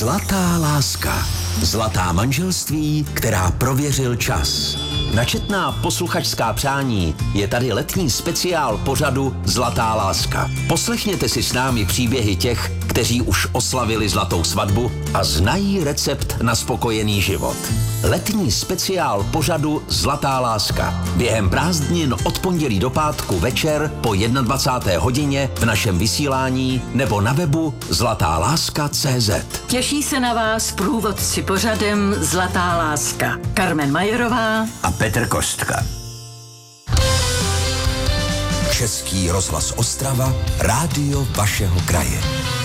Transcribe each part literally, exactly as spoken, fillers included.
Zlatá láska. Zlatá manželství, která prověřil čas. Načetná posluchačská přání je tady letní speciál pořadu Zlatá láska. Poslechněte si s námi příběhy těch, kteří už oslavili zlatou svatbu a znají recept na spokojený život. Letní speciál pořadu Zlatá láska. Během prázdnin od pondělí do pátku večer po dvacáté jedné hodině v našem vysílání nebo na webu zlatá láska tečka cé zet. Těší se na vás průvodci pořadem Zlatá láska. Karmen Majerová A Petr Kostka. Český rozhlas Ostrava, rádio vašeho kraje.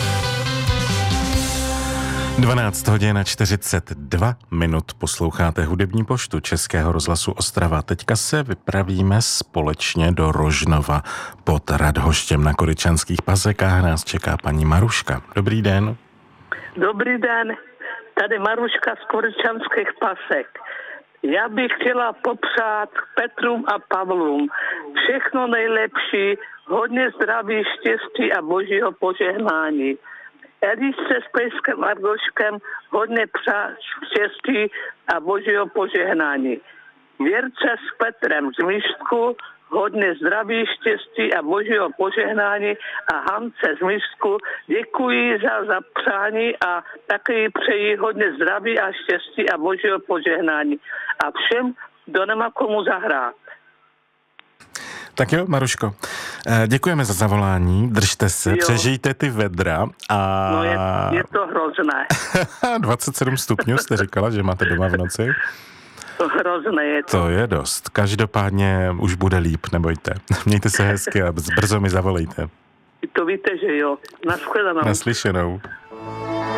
dvanáct hodin a čtyřicet dva minut posloucháte hudební poštu Českého rozhlasu Ostrava. Teďka se vypravíme společně do Rožnova pod Radhoštěm na Koryčanských Pasekách. Nás čeká paní Maruška. Dobrý den. Dobrý den, tady Maruška z Koryčanských Pasek. Já bych chtěla popřát Petrům a Pavlům všechno nejlepší, hodně zdraví, štěstí a božího požehnání. Elišce s Pejskem a Goškem hodně přát štěstí a božího požehnání. Věrce s Petrem z Místku hodně zdraví, štěstí a božího požehnání a Hance z Místku děkuji za, za přání a taky přeji hodně zdraví a štěstí a božího požehnání. A všem, kdo nemá komu zahrát. Tak jo, Maruško, děkujeme za zavolání, držte se, jo. Přežijte ty vedra a... No je, je to hrozné. dvacet sedm stupňů jste říkala, že máte doma v noci? To hrozné je to. To je dost. Každopádně už bude líp, nebojte. Mějte se hezky a brzo mi zavolejte. To víte, že jo. Naschledanou. Naslyšenou.